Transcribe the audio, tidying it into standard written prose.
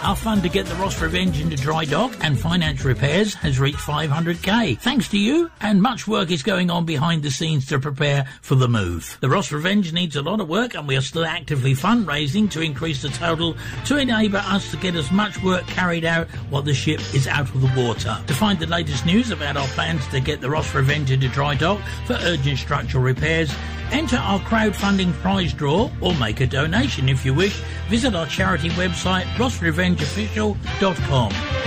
Our fund to get the Ross Revenge into dry dock and finance repairs has reached 500k. Thanks to you, and much work is going on behind the scenes to prepare for the move. The Ross Revenge needs a lot of work, and we are still actively fundraising to increase the total to enable us to get as much work carried out while the ship is out of the water. To find the latest news about our plans to get the Ross Revenge into dry dock for urgent structural repairs, enter our crowdfunding prize draw or make a donation if you wish. Visit our charity website, rossrevengeofficial.com.